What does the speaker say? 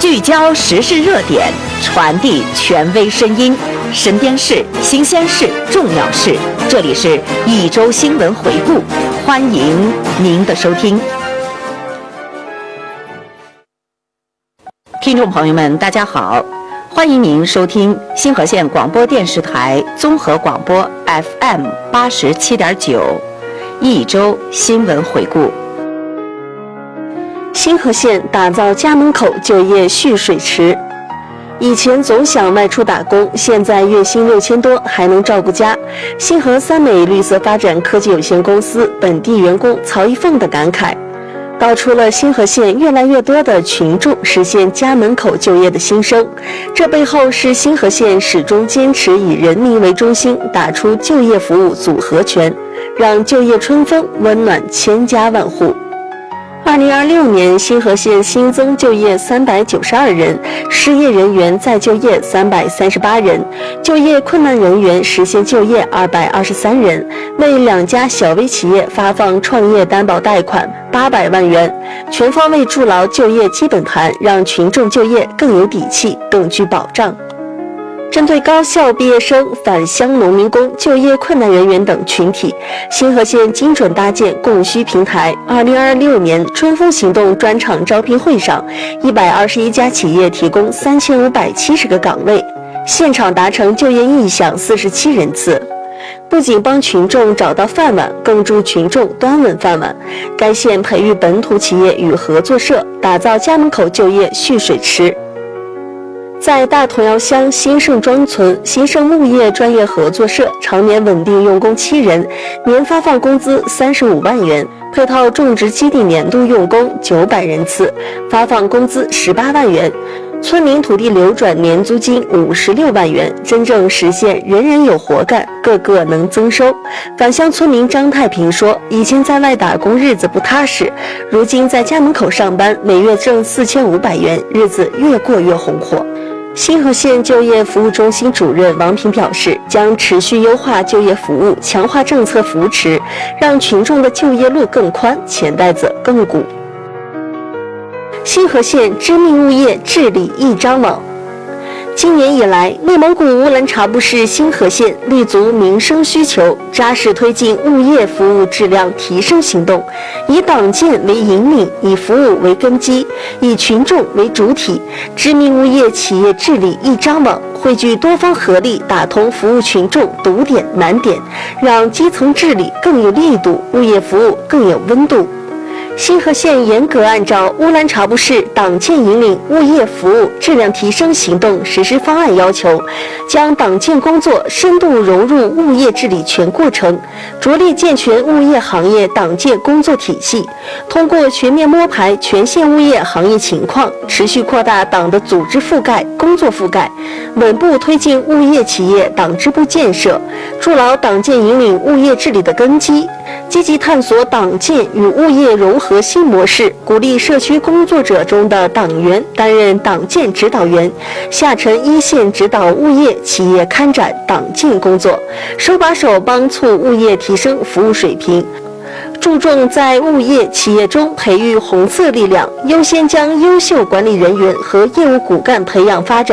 聚焦时事热点，传递权威声音，身边事、新鲜事、重要事，这里是一周新闻回顾，欢迎您的收听。听众朋友们，大家好，欢迎您收听新河县广播电视台综合广播 FM 87.9，一周新闻回顾。 新河县打造家门口就业蓄水池。以前总想外出打工，现在月薪6000多还能照顾家。新河三美绿色发展科技有限公司本地员工曹一凤的感慨，道出了新河县越来越多的群众实现家门口就业的心声。这背后是新河县始终坚持以人民为中心，打出就业服务组合拳，让就业春风温暖千家万户。2026年，新河县新增就业392人，失业人员再就业338人，就业困难人员实现就业223人，为2家小微企业发放创业担保贷款800万元，全方位筑牢就业基本盘，让群众就业更有底气，更具保障。针对高校毕业生、返乡农民工、就业困难人员等群体，新河县精准搭建供需平台。2026年春风行动专场招聘会上，121家企业提供3570个岗位，现场达成就业意向47人次。不仅帮群众找到饭碗，更助群众端稳饭碗。该县培育本土企业与合作社，打造家门口就业蓄水池。在大同窑乡新盛庄村，新盛牧业专业合作社常年稳定用工7人，年发放工资35万元，配套种植基地年度用工900人次，发放工资18万元，村民土地流转年租金56万元，真正实现人人有活干，个个能增收。返乡村民张太平说，以前在外打工日子不踏实，如今在家门口上班，每月挣4500元，日子越过越红火。新河县就业服务中心主任王平表示，将持续优化就业服务，强化政策扶持，让群众的就业路更宽，钱袋子更鼓。新河县知名物业治理一张网。今年以来，内蒙古乌兰察布市新河县立足民生需求，扎实推进物业服务质量提升行动，以党建为引领，以服务为根基，以群众为主体，知名物业企业治理一张网，汇聚多方合力，打通服务群众堵点难点，让基层治理更有力度，物业服务更有温度。新河县严格按照乌兰察布市党建引领物业服务质量提升行动实施方案要求，将党建工作深度融入物业治理全过程，着力健全物业行业党建工作体系，通过全面摸排全县物业行业情况，持续扩大党的组织覆盖、工作覆盖，稳步推进物业企业党支部建设，筑牢党建引领物业治理的根基，积极探索党建与物业融合新模式，鼓励社区工作者中的党员担任党建指导员，下沉一线指导物业企业开展党建工作，手把手帮促物业提升服务水平。注重在物业企业中培育红色力量，优先将优秀管理人员和业务骨干培养发展